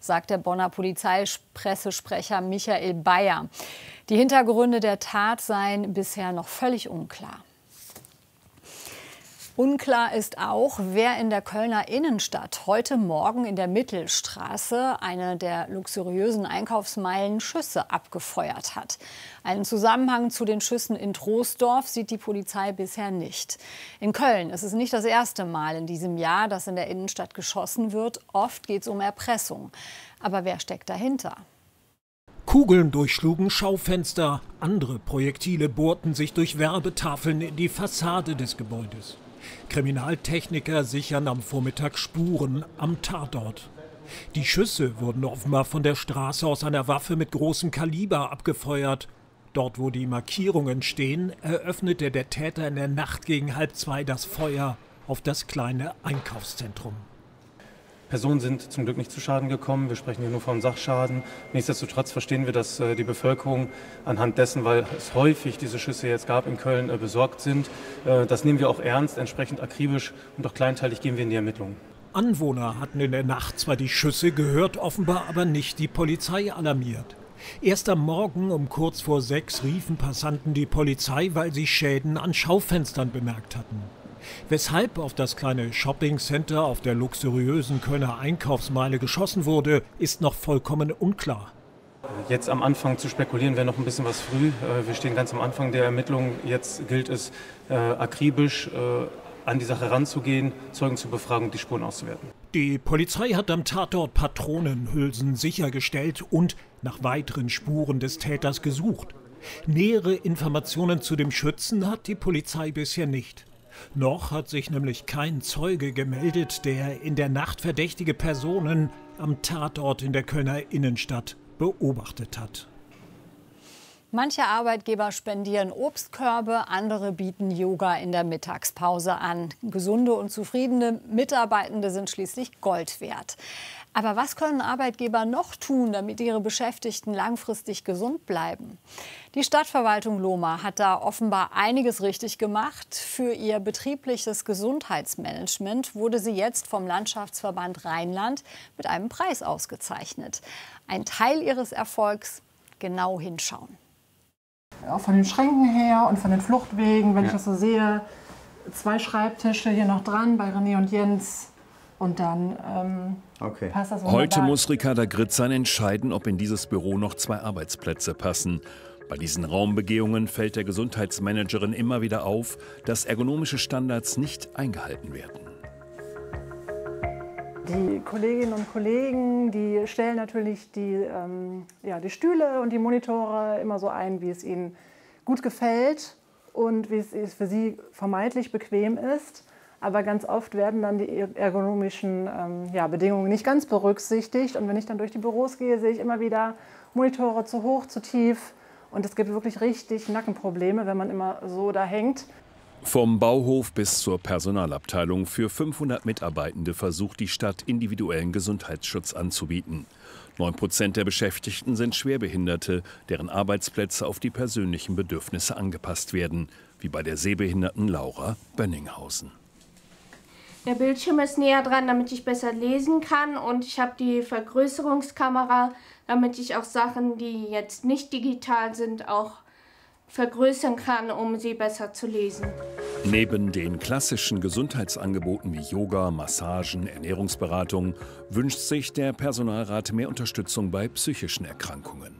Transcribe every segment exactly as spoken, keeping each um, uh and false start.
sagt der Bonner Polizeipressesprecher Michael Bayer. Die Hintergründe der Tat seien bisher noch völlig unklar. Unklar ist auch, wer in der Kölner Innenstadt heute Morgen in der Mittelstraße, eine der luxuriösen Einkaufsmeilen, Schüsse abgefeuert hat. Einen Zusammenhang zu den Schüssen in Troisdorf sieht die Polizei bisher nicht. In Köln ist es nicht das erste Mal in diesem Jahr, dass in der Innenstadt geschossen wird. Oft geht es um Erpressung. Aber wer steckt dahinter? Kugeln durchschlugen Schaufenster, andere Projektile bohrten sich durch Werbetafeln in die Fassade des Gebäudes. Kriminaltechniker sichern am Vormittag Spuren am Tatort. Die Schüsse wurden offenbar von der Straße aus einer Waffe mit großem Kaliber abgefeuert. Dort, wo die Markierungen stehen, eröffnete der Täter in der Nacht gegen halb zwei das Feuer auf das kleine Einkaufszentrum. Personen sind zum Glück nicht zu Schaden gekommen. Wir sprechen hier nur von Sachschaden. Nichtsdestotrotz verstehen wir, dass die Bevölkerung anhand dessen, weil es häufig diese Schüsse jetzt gab in Köln, besorgt sind. Das nehmen wir auch ernst, entsprechend akribisch und auch kleinteilig gehen wir in die Ermittlungen. Anwohner hatten in der Nacht zwar die Schüsse gehört, offenbar aber nicht die Polizei alarmiert. Erst am Morgen um kurz vor sechs riefen Passanten die Polizei, weil sie Schäden an Schaufenstern bemerkt hatten. Weshalb auf das kleine Shoppingcenter auf der luxuriösen Kölner Einkaufsmeile geschossen wurde, ist noch vollkommen unklar. Jetzt am Anfang zu spekulieren, wäre noch ein bisschen was früh. Wir stehen ganz am Anfang der Ermittlungen. Jetzt gilt es, äh, akribisch äh, an die Sache ranzugehen, Zeugen zu befragen und die Spuren auszuwerten. Die Polizei hat am Tatort Patronenhülsen sichergestellt und nach weiteren Spuren des Täters gesucht. Nähere Informationen zu dem Schützen hat die Polizei bisher nicht. Noch hat sich nämlich kein Zeuge gemeldet, der in der Nacht verdächtige Personen am Tatort in der Kölner Innenstadt beobachtet hat. Manche Arbeitgeber spendieren Obstkörbe, andere bieten Yoga in der Mittagspause an. Gesunde und zufriedene Mitarbeitende sind schließlich Gold wert. Aber was können Arbeitgeber noch tun, damit ihre Beschäftigten langfristig gesund bleiben? Die Stadtverwaltung Lohmar hat da offenbar einiges richtig gemacht. Für ihr betriebliches Gesundheitsmanagement wurde sie jetzt vom Landschaftsverband Rheinland mit einem Preis ausgezeichnet. Ein Teil ihres Erfolgs: genau hinschauen. Auch von den Schränken her und von den Fluchtwegen, wenn ja. ich das so sehe, zwei Schreibtische hier noch dran bei René und Jens. Und dann ähm, okay. passt das wunderbar. Heute muss Ricarda Gritzan entscheiden, ob in dieses Büro noch zwei Arbeitsplätze passen. Bei diesen Raumbegehungen fällt der Gesundheitsmanagerin immer wieder auf, dass ergonomische Standards nicht eingehalten werden. Die Kolleginnen und Kollegen, die stellen natürlich die, ähm, ja, die Stühle und die Monitore immer so ein, wie es ihnen gut gefällt und wie es für sie vermeintlich bequem ist. Aber ganz oft werden dann die ergonomischen ähm, ja, Bedingungen nicht ganz berücksichtigt. Und wenn ich dann durch die Büros gehe, sehe ich immer wieder Monitore zu hoch, zu tief. Und es gibt wirklich richtig Nackenprobleme, wenn man immer so da hängt. Vom Bauhof bis zur Personalabteilung für fünfhundert Mitarbeitende versucht die Stadt, individuellen Gesundheitsschutz anzubieten. Neun Prozent der Beschäftigten sind Schwerbehinderte, deren Arbeitsplätze auf die persönlichen Bedürfnisse angepasst werden, wie bei der sehbehinderten Laura Bönninghausen. Der Bildschirm ist näher dran, damit ich besser lesen kann, und ich habe die Vergrößerungskamera, damit ich auch Sachen, die jetzt nicht digital sind, auch vergrößern kann, um sie besser zu lesen. Neben den klassischen Gesundheitsangeboten wie Yoga, Massagen, Ernährungsberatung wünscht sich der Personalrat mehr Unterstützung bei psychischen Erkrankungen.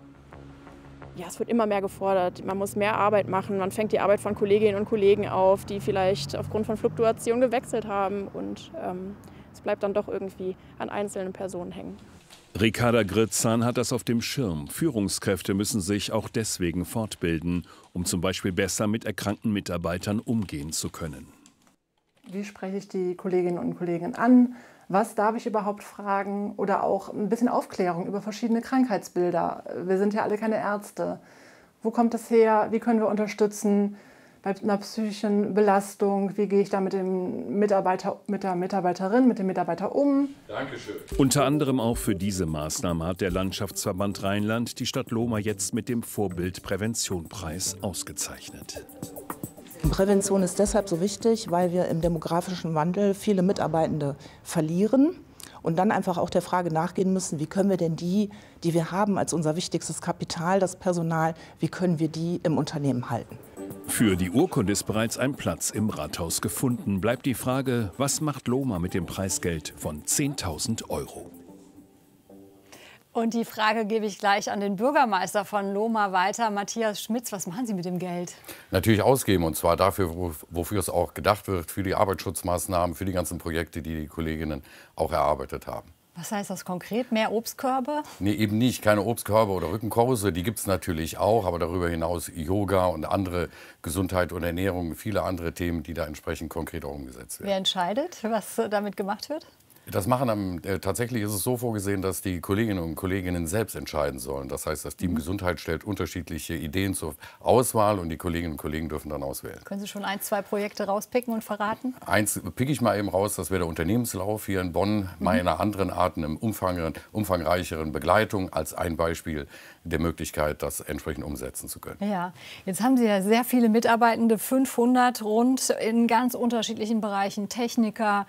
Ja, es wird immer mehr gefordert. Man muss mehr Arbeit machen. Man fängt die Arbeit von Kolleginnen und Kollegen auf, die vielleicht aufgrund von Fluktuation gewechselt haben. Und ähm, es bleibt dann doch irgendwie an einzelnen Personen hängen. Ricarda Gritzan hat das auf dem Schirm. Führungskräfte müssen sich auch deswegen fortbilden, um zum Beispiel besser mit erkrankten Mitarbeitern umgehen zu können. Wie spreche ich die Kolleginnen und Kollegen an? Was darf ich überhaupt fragen? Oder auch ein bisschen Aufklärung über verschiedene Krankheitsbilder. Wir sind ja alle keine Ärzte. Wo kommt das her? Wie können wir unterstützen bei einer psychischen Belastung? Wie gehe ich da mit dem Mitarbeiter, mit der Mitarbeiterin, mit dem Mitarbeiter um? Dankeschön. Unter anderem auch für diese Maßnahme hat der Landschaftsverband Rheinland die Stadt Lohmar jetzt mit dem Vorbild-Prävention-Preis ausgezeichnet. Prävention ist deshalb so wichtig, weil wir im demografischen Wandel viele Mitarbeitende verlieren und dann einfach auch der Frage nachgehen müssen, wie können wir denn die, die wir haben als unser wichtigstes Kapital, das Personal, wie können wir die im Unternehmen halten. Für die Urkunde ist bereits ein Platz im Rathaus gefunden. Bleibt die Frage, was macht Lohmar mit dem Preisgeld von zehntausend Euro? Und die Frage gebe ich gleich an den Bürgermeister von Lohmar weiter. Matthias Schmitz, was machen Sie mit dem Geld? Natürlich ausgeben, und zwar dafür, wofür es auch gedacht wird, für die Arbeitsschutzmaßnahmen, für die ganzen Projekte, die die Kolleginnen auch erarbeitet haben. Was heißt das konkret? Mehr Obstkörbe? Nee, eben nicht. Keine Obstkörbe oder Rückenkurse. Die gibt es natürlich auch. Aber darüber hinaus Yoga und andere Gesundheit und Ernährung, viele andere Themen, die da entsprechend konkret auch umgesetzt werden. Wer entscheidet, was damit gemacht wird? Das machen am, äh, tatsächlich ist es so vorgesehen, dass die Kolleginnen und Kollegen selbst entscheiden sollen. Das heißt, das Team Gesundheit stellt unterschiedliche Ideen zur Auswahl und die Kolleginnen und Kollegen dürfen dann auswählen. Können Sie schon ein, zwei Projekte rauspicken und verraten? Eins picke ich mal eben raus, das wäre der Unternehmenslauf hier in Bonn, mal in einer anderen Art, in einer umfang, umfangreicheren Begleitung als ein Beispiel der Möglichkeit, das entsprechend umsetzen zu können. Ja, jetzt haben Sie ja sehr viele Mitarbeitende, fünfhundert rund in ganz unterschiedlichen Bereichen, Techniker,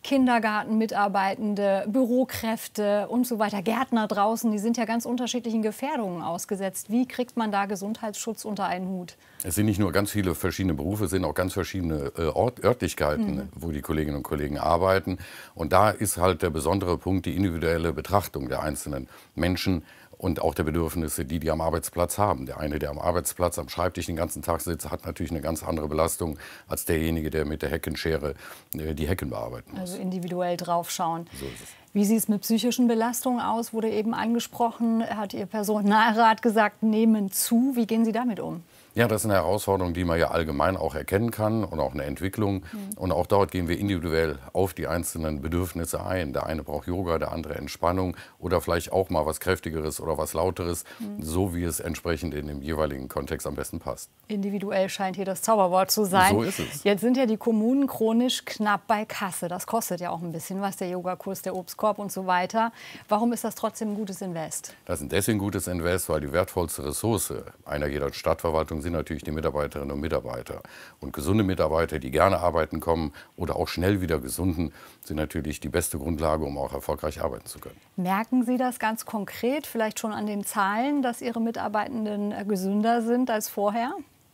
Kindergartenmitarbeitende, Bürokräfte und so weiter, Gärtner draußen, die sind ja ganz unterschiedlichen Gefährdungen ausgesetzt. Wie kriegt man da Gesundheitsschutz unter einen Hut? Es sind nicht nur ganz viele verschiedene Berufe, es sind auch ganz verschiedene äh, Ort, Örtlichkeiten, mhm. wo die Kolleginnen und Kollegen arbeiten. Und da ist halt der besondere Punkt die individuelle Betrachtung der einzelnen Menschen und auch der Bedürfnisse, die die am Arbeitsplatz haben. Der eine, der am Arbeitsplatz am Schreibtisch den ganzen Tag sitzt, hat natürlich eine ganz andere Belastung als derjenige, der mit der Heckenschere äh, die Hecken bearbeiten muss. Also individuell draufschauen. So ist es. Wie sieht es mit psychischen Belastungen aus? Wurde eben angesprochen, hat Ihr Personalrat gesagt, nehmen zu. Wie gehen Sie damit um? Ja, das ist eine Herausforderung, die man ja allgemein auch erkennen kann und auch eine Entwicklung. Mhm. Und auch dort gehen wir individuell auf die einzelnen Bedürfnisse ein. Der eine braucht Yoga, der andere Entspannung oder vielleicht auch mal was Kräftigeres oder was Lauteres, mhm. so wie es entsprechend in dem jeweiligen Kontext am besten passt. Individuell scheint hier das Zauberwort zu sein. So ist es. Jetzt sind ja die Kommunen chronisch knapp bei Kasse. Das kostet ja auch ein bisschen was, der Yogakurs, der Obstkorb und so weiter. Warum ist das trotzdem ein gutes Invest? Das ist deswegen ein gutes Invest, weil die wertvollste Ressource einer jeder Stadtverwaltung sind natürlich die Mitarbeiterinnen und Mitarbeiter. Und gesunde Mitarbeiter, die gerne arbeiten kommen oder auch schnell wieder gesunden, sind natürlich die beste Grundlage, um auch erfolgreich arbeiten zu können. Merken Sie das ganz konkret, vielleicht schon an den Zahlen, dass Ihre Mitarbeitenden gesünder sind als vorher?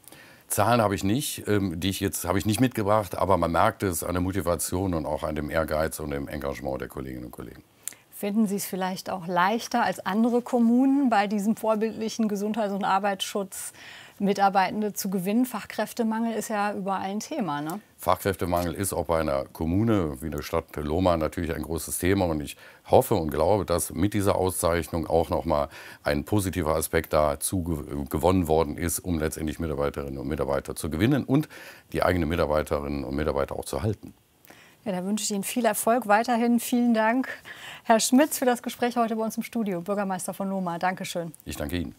Zahlen habe ich nicht, die ich jetzt habe ich nicht mitgebracht, aber man merkt es an der Motivation und auch an dem Ehrgeiz und dem Engagement der Kolleginnen und Kollegen. Finden Sie es vielleicht auch leichter als andere Kommunen, bei diesem vorbildlichen Gesundheits- und Arbeitsschutz Mitarbeitende zu gewinnen? Fachkräftemangel ist ja überall ein Thema, ne? Fachkräftemangel ist auch bei einer Kommune wie der Stadt Lohmar natürlich ein großes Thema. Und ich hoffe und glaube, dass mit dieser Auszeichnung auch noch mal ein positiver Aspekt dazu gewonnen worden ist, um letztendlich Mitarbeiterinnen und Mitarbeiter zu gewinnen und die eigenen Mitarbeiterinnen und Mitarbeiter auch zu halten. Ja, da wünsche ich Ihnen viel Erfolg weiterhin. Vielen Dank, Herr Schmitz, für das Gespräch heute bei uns im Studio. Bürgermeister von Lohmar, Dankeschön. Ich danke Ihnen.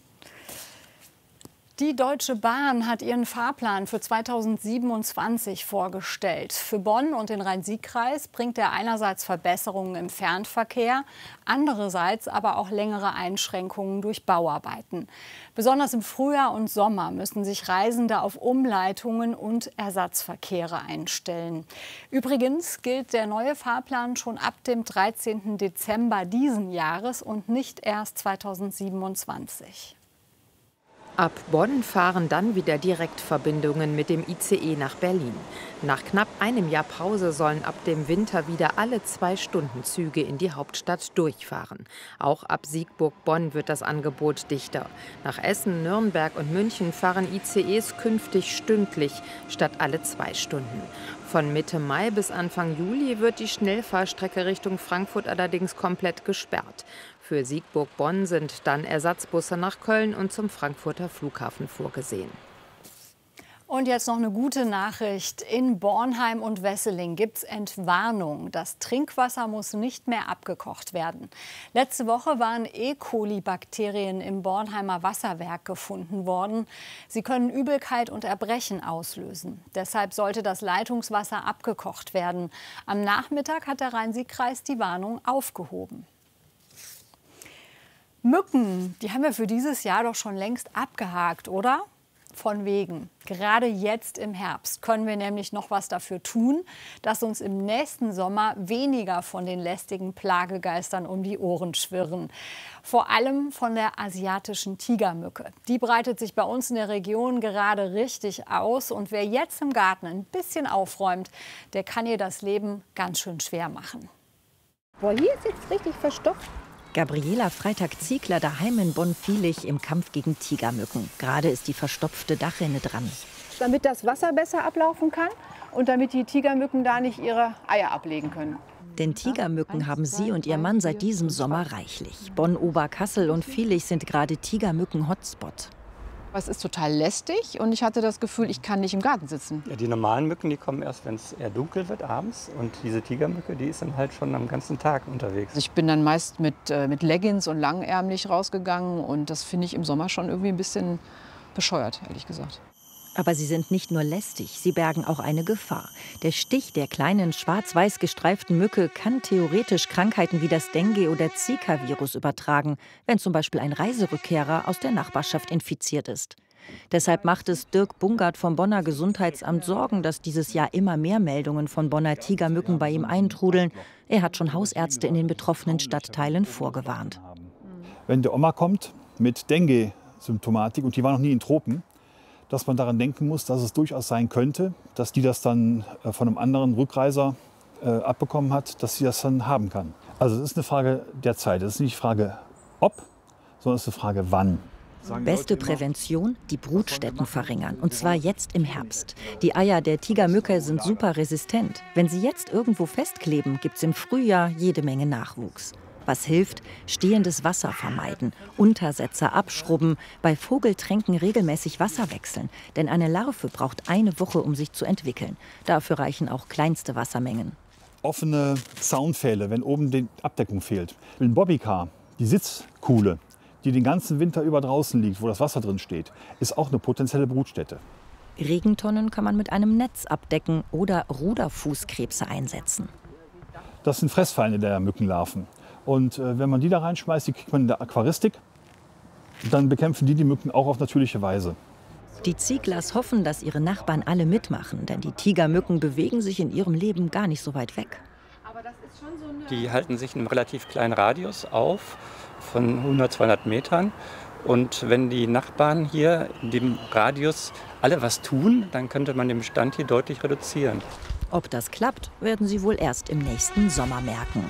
Die Deutsche Bahn hat ihren Fahrplan für zweitausendsiebenundzwanzig vorgestellt. Für Bonn und den Rhein-Sieg-Kreis bringt er einerseits Verbesserungen im Fernverkehr, andererseits aber auch längere Einschränkungen durch Bauarbeiten. Besonders im Frühjahr und Sommer müssen sich Reisende auf Umleitungen und Ersatzverkehre einstellen. Übrigens gilt der neue Fahrplan schon ab dem dreizehnten Dezember diesen Jahres und nicht erst zweitausendsiebenundzwanzig. Ab Bonn fahren dann wieder Direktverbindungen mit dem I C E nach Berlin. Nach knapp einem Jahr Pause sollen ab dem Winter wieder alle zwei Stunden Züge in die Hauptstadt durchfahren. Auch ab Siegburg-Bonn wird das Angebot dichter. Nach Essen, Nürnberg und München fahren I C Es künftig stündlich statt alle zwei Stunden. Von Mitte Mai bis Anfang Juli wird die Schnellfahrstrecke Richtung Frankfurt allerdings komplett gesperrt. Für Siegburg-Bonn sind dann Ersatzbusse nach Köln und zum Frankfurter Flughafen vorgesehen. Und jetzt noch eine gute Nachricht. In Bornheim und Wesseling gibt es Entwarnung. Das Trinkwasser muss nicht mehr abgekocht werden. Letzte Woche waren E. coli-Bakterien im Bornheimer Wasserwerk gefunden worden. Sie können Übelkeit und Erbrechen auslösen. Deshalb sollte das Leitungswasser abgekocht werden. Am Nachmittag hat der Rhein-Sieg-Kreis die Warnung aufgehoben. Mücken, die haben wir für dieses Jahr doch schon längst abgehakt, oder? Von wegen. Gerade jetzt im Herbst können wir nämlich noch was dafür tun, dass uns im nächsten Sommer weniger von den lästigen Plagegeistern um die Ohren schwirren. Vor allem von der asiatischen Tigermücke. Die breitet sich bei uns in der Region gerade richtig aus. Und wer jetzt im Garten ein bisschen aufräumt, der kann ihr das Leben ganz schön schwer machen. Boah, hier ist jetzt richtig verstopft. Gabriela Freitag-Ziegler daheim in Bonn-Viehlich im Kampf gegen Tigermücken. Gerade ist die verstopfte Dachrinne dran. Damit das Wasser besser ablaufen kann und damit die Tigermücken da nicht ihre Eier ablegen können. Denn Tigermücken haben sie und ihr Mann seit diesem Sommer reichlich. Bonn, Oberkassel und Viehlich sind gerade Tigermücken-Hotspot. Es ist total lästig und ich hatte das Gefühl, ich kann nicht im Garten sitzen. Ja, die normalen Mücken, die kommen erst, wenn es eher dunkel wird abends. Und diese Tigermücke, die ist dann halt schon am ganzen Tag unterwegs. Ich bin dann meist mit, äh, mit Leggings und langärmlich rausgegangen. Und das finde ich im Sommer schon irgendwie ein bisschen bescheuert, ehrlich gesagt. Aber sie sind nicht nur lästig, sie bergen auch eine Gefahr. Der Stich der kleinen schwarz-weiß gestreiften Mücke kann theoretisch Krankheiten wie das Dengue- oder Zika-Virus übertragen, wenn zum Beispiel ein Reiserückkehrer aus der Nachbarschaft infiziert ist. Deshalb macht es Dirk Bungert vom Bonner Gesundheitsamt Sorgen, dass dieses Jahr immer mehr Meldungen von Bonner Tigermücken bei ihm eintrudeln. Er hat schon Hausärzte in den betroffenen Stadtteilen vorgewarnt. Wenn der Oma kommt mit Dengue-Symptomatik und die war noch nie in Tropen, dass man daran denken muss, dass es durchaus sein könnte, dass die das dann von einem anderen Rückreiser äh, abbekommen hat, dass sie das dann haben kann. Also es ist eine Frage der Zeit. Es ist nicht die Frage ob, sondern es ist eine Frage wann. Beste Prävention, die Brutstätten verringern. Und zwar jetzt im Herbst. Die Eier der Tigermücke sind super resistent. Wenn sie jetzt irgendwo festkleben, gibt es im Frühjahr jede Menge Nachwuchs. Was hilft? Stehendes Wasser vermeiden, Untersetzer abschrubben, bei Vogeltränken regelmäßig Wasser wechseln. Denn eine Larve braucht eine Woche, um sich zu entwickeln. Dafür reichen auch kleinste Wassermengen. Offene Zaunpfähle, wenn oben die Abdeckung fehlt. Ein Bobbycar, die Sitzkuhle, die den ganzen Winter über draußen liegt, wo das Wasser drin steht, ist auch eine potenzielle Brutstätte. Regentonnen kann man mit einem Netz abdecken oder Ruderfußkrebse einsetzen. Das sind Fressfeinde der Mückenlarven. Und äh, wenn man die da reinschmeißt, die kriegt man in der Aquaristik, dann bekämpfen die die Mücken auch auf natürliche Weise. Die Zieglers hoffen, dass ihre Nachbarn alle mitmachen, denn die Tigermücken bewegen sich in ihrem Leben gar nicht so weit weg. Die halten sich in einem relativ kleinen Radius auf, von hundert, zweihundert Metern. Und wenn die Nachbarn hier in dem Radius alle was tun, dann könnte man den Bestand hier deutlich reduzieren. Ob das klappt, werden sie wohl erst im nächsten Sommer merken.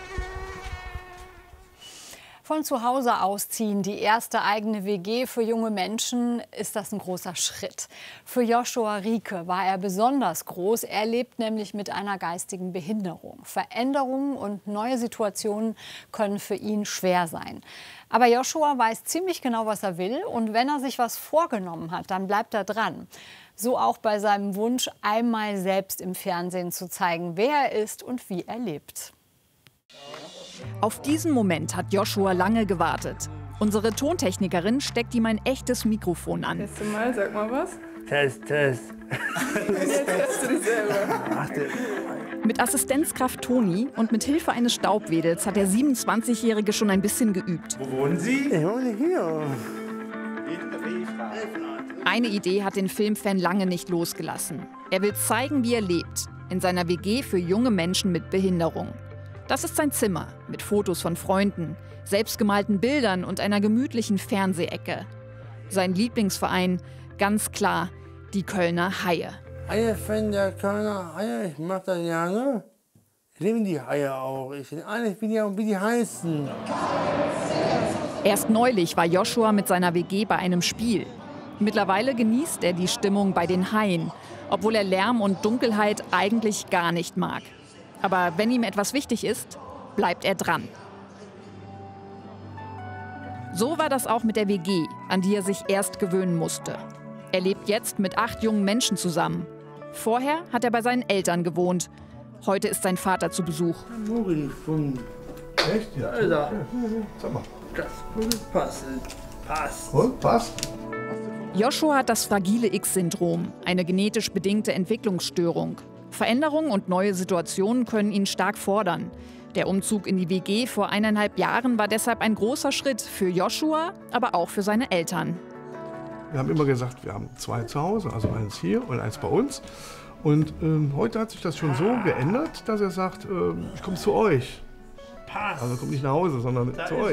Von zu Hause ausziehen, die erste eigene W G für junge Menschen, ist das ein großer Schritt. Für Joshua Rieke war er besonders groß. Er lebt nämlich mit einer geistigen Behinderung. Veränderungen und neue Situationen können für ihn schwer sein. Aber Joshua weiß ziemlich genau, was er will. Und wenn er sich was vorgenommen hat, dann bleibt er dran. So auch bei seinem Wunsch, einmal selbst im Fernsehen zu zeigen, wer er ist und wie er lebt. Auf diesen Moment hat Joshua lange gewartet. Unsere Tontechnikerin steckt ihm ein echtes Mikrofon an. Teste mal, sag mal was. Test, Test. Jetzt hörst du dich selber. Mit Assistenzkraft Toni und mit Hilfe eines Staubwedels hat der siebenundzwanzigjährige schon ein bisschen geübt. Wo wohnen Sie? Ich wohne hier. Eine Idee hat den Filmfan lange nicht losgelassen. Er will zeigen, wie er lebt, in seiner W G für junge Menschen mit Behinderung. Das ist sein Zimmer mit Fotos von Freunden, selbstgemalten Bildern und einer gemütlichen Fernsehecke. Sein Lieblingsverein, ganz klar, die Kölner Haie. Haie-Fan der Kölner Haie, ich mag das gerne. Ich liebe die Haie auch. Ich bin eigentlich wie die, wie die heißen. Erst neulich war Joshua mit seiner W G bei einem Spiel. Mittlerweile genießt er die Stimmung bei den Haien, obwohl er Lärm und Dunkelheit eigentlich gar nicht mag. Aber wenn ihm etwas wichtig ist, bleibt er dran. So war das auch mit der W G, an die er sich erst gewöhnen musste. Er lebt jetzt mit acht jungen Menschen zusammen. Vorher hat er bei seinen Eltern gewohnt. Heute ist sein Vater zu Besuch. Echt? Ja. Alter. Sag mal. Das würde passen. Passt. Und, passt? Joshua hat das fragile X-Syndrom, eine genetisch bedingte Entwicklungsstörung. Veränderungen und neue Situationen können ihn stark fordern. Der Umzug in die W G vor eineinhalb Jahren war deshalb ein großer Schritt für Joshua, aber auch für seine Eltern. Wir haben immer gesagt, wir haben zwei zu Hause, also eins hier und eins bei uns. Und ähm, heute hat sich das schon so geändert, dass er sagt, äh, ich komme zu euch. Also kommt nicht nach Hause, sondern zu euch.